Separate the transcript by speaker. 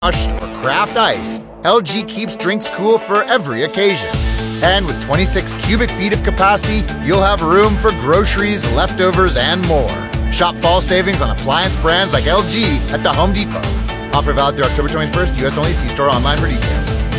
Speaker 1: crushed or craft ice, LG keeps drinks cool for every occasion. And with 26 cubic feet of capacity, you'll have room for groceries, leftovers, and more. Shop fall savings on appliance brands like LG at the Home Depot. Offer valid through October 21st, U.S. only. See store online for details.